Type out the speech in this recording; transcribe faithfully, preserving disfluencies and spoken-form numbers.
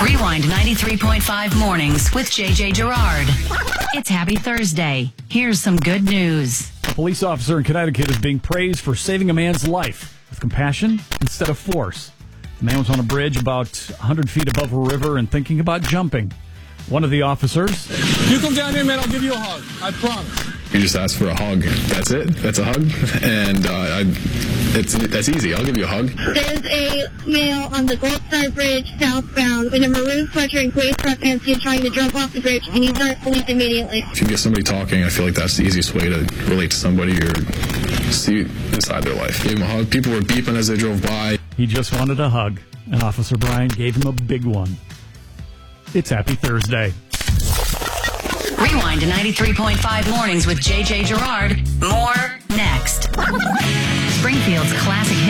Rewind ninety-three point five mornings with J J Gerard. It's Happy Thursday. Here's some good news. A police officer in Connecticut is being praised for saving a man's life with compassion instead of force. The man was on a bridge about one hundred feet above a river and thinking about jumping. One of the officers... You come down here, man, I'll give you a hug. I promise. You just ask for a hug. That's it. That's a hug. And uh, I, it's that's easy. I'll give you a hug. There's a male on the Gold Star Bridge southbound in a maroon sweatshirt and gray sweatpants. He's trying to jump off the bridge, and he's not police immediately. If you get somebody talking, I feel like that's the easiest way to relate to somebody or see inside their life. Gave him a hug. People were beeping as they drove by. He just wanted a hug, and Officer Brian gave him a big one. It's Happy Thursday. Rewind to ninety-three point five mornings with J J Gerard. More next. Springfield's classic hit.